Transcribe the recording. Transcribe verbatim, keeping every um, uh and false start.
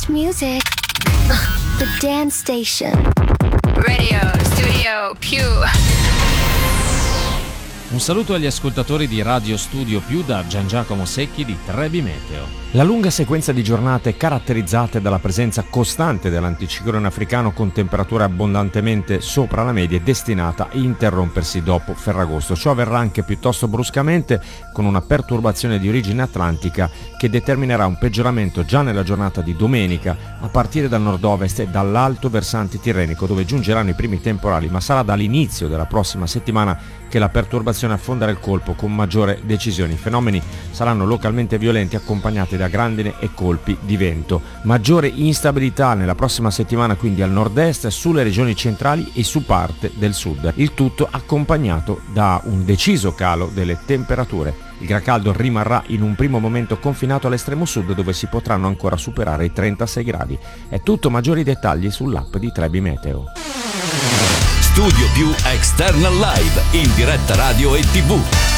best music. The Dance Station. Radio Studio Più. Un saluto agli ascoltatori di Radio Studio Più da Gian Giacomo Secchi di Trebi Meteo. La lunga sequenza di giornate caratterizzate dalla presenza costante dell'anticiclone africano con temperature abbondantemente sopra la media è destinata a interrompersi dopo Ferragosto. Ciò avverrà anche piuttosto bruscamente con una perturbazione di origine atlantica che determinerà un peggioramento già nella giornata di domenica a partire dal nord-ovest e dall'alto versante tirrenico dove giungeranno i primi temporali, ma sarà dall'inizio della prossima settimana che la perturbazione affonderà il colpo con maggiore decisione. I fenomeni saranno localmente violenti accompagnati da grandine e colpi di vento. Maggiore instabilità nella prossima settimana quindi al nord-est, sulle regioni centrali e su parte del sud. Il tutto accompagnato da un deciso calo delle temperature. Il gran caldo rimarrà in un primo momento confinato all'estremo sud dove si potranno ancora superare i trentasei gradi. È tutto, maggiori dettagli sull'app di Trebi Meteo. Studio Più External Live in diretta radio e tivù.